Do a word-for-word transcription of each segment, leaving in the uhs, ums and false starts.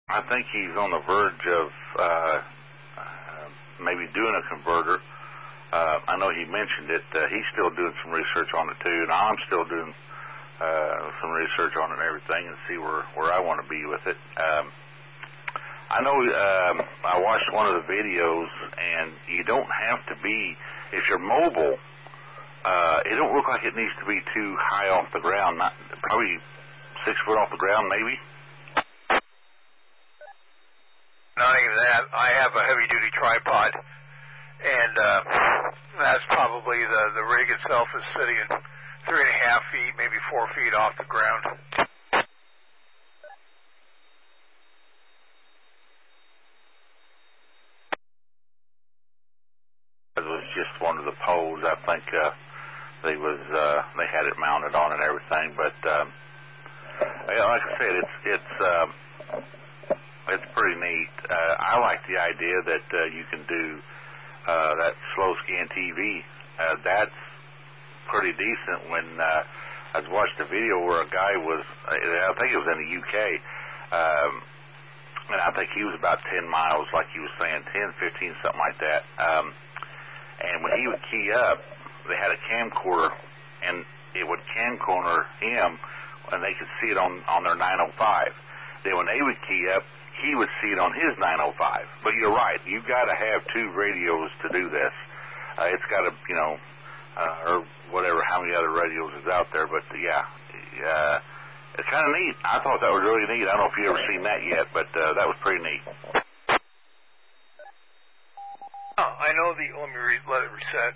I think he's on the verge of uh, uh, maybe doing a converter. Uh, I know he mentioned it. Uh, he's still doing some research on it too, and I'm still doing uh, some research on it and everything, and see where where I want to be with it. Um, I know um, I watched one of the videos, and you don't have to be, if you're mobile, uh, it don't look like it needs to be too high off the ground, not probably six foot off the ground maybe. Not even that. I have a heavy-duty tripod, and uh, that's probably the, the rig itself is sitting at three and a half feet, maybe four feet off the ground. It was just one of the poles. I think uh, they was uh, they had it mounted on and everything. But um, yeah, like I said, it's it's um, it's pretty neat. Uh, I like the idea that uh, you can do uh, that slow scan T V. Uh, that's pretty decent. When uh, I watched a video where a guy was, I think it was in the U K, um, and I think he was about ten miles, like he was saying, ten, fifteen, something like that. Um, And when he would key up, they had a camcorder, and it would camcorder him, and they could see it on, on their nine oh five. Then when they would key up, he would see it on his nine oh five. But you're right, you've got to have two radios to do this. Uh, it's got to, you know, uh, or whatever, how many other radios is out there. But, yeah, uh, it's kind of neat. I thought that was really neat. I don't know if you've ever seen that yet, but uh, that was pretty neat. Oh, I know the, let me re, let it reset.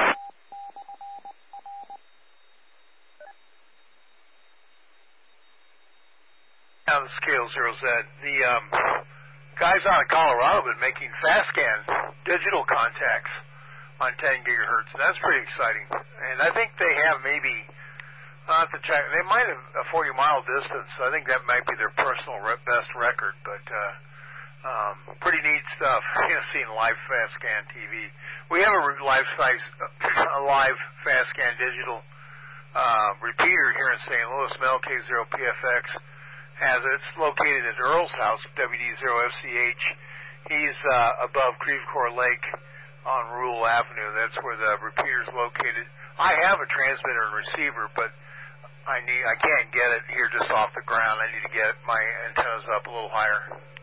Now the scale zero Z. The um, guys out of Colorado have been making fast scan digital contacts on ten gigahertz, and that's pretty exciting. And I think they have maybe, I'll have to check, they might have a forty mile distance. I think that might be their personal re- best record, but uh, Um, pretty neat stuff, you know, seeing live fast scan T V. We have a re- live size, a live fast scan digital uh, repeater here in Saint Louis. Mel K zero P F X has it. It's located at Earl's house, W D zero F C H. He's uh, above Creve Coeur Lake on Rule Avenue. That's where the repeater is located. I have a transmitter and receiver, but I need I can't get it here just off the ground. I need to get my antennas up a little higher.